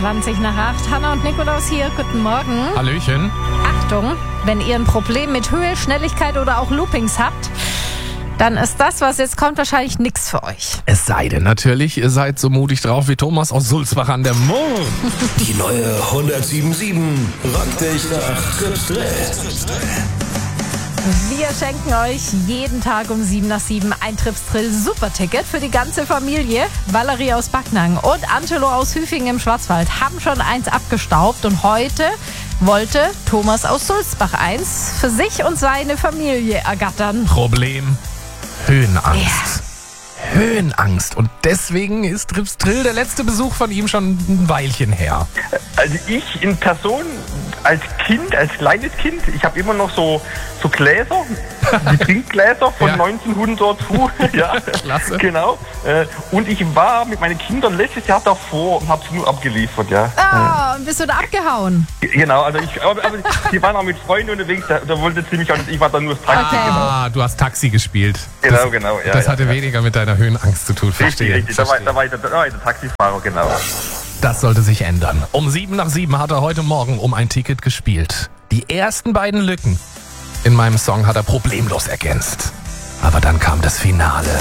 20 nach 8. Hanna und Nikolaus hier. Guten Morgen. Hallöchen. Achtung, wenn ihr ein Problem mit Höhe, Schnelligkeit oder auch Loopings habt, dann ist das, was jetzt kommt, wahrscheinlich nichts für euch. Es sei denn natürlich, ihr seid so mutig drauf wie Thomas aus Sulzbach an der Murr. Die neue 107.7 rockt dich nach Tripsdrill. Wir schenken euch jeden Tag um 7 nach 7 ein Tripsdrill Superticket für die ganze Familie. Valerie aus Backnang und Angelo aus Hüfingen im Schwarzwald haben schon eins abgestaubt und heute wollte Thomas aus Sulzbach eins für sich und seine Familie ergattern. Problem: Höhenangst. Ja. Höhenangst. Und deswegen ist Tripsdrill der letzte Besuch von ihm schon ein Weilchen her. Also ich in Person, als Kind, als kleines Kind, ich habe immer noch so Gläser, die Trinkgläser von Ja. 1900, ja, Klasse. Genau. Und ich war mit meinen Kindern letztes Jahr davor und habe es nur abgeliefert, ja. Ah, und bist du da abgehauen? Genau, also aber die waren auch mit Freunden unterwegs, da wollte sie mich auch nicht, ich war dann nur das Taxi. Okay. Ah, du hast Taxi gespielt. Genau, ja. Das ja, hatte weniger mit deiner Höhenangst zu tun. Verstehe. Richtig. Da war ich der Taxifahrer, genau. Das sollte sich ändern. Um 7 nach 7 hat er heute Morgen um ein Ticket gespielt. Die ersten beiden Lücken in meinem Song hat er problemlos ergänzt. Aber dann kam das Finale.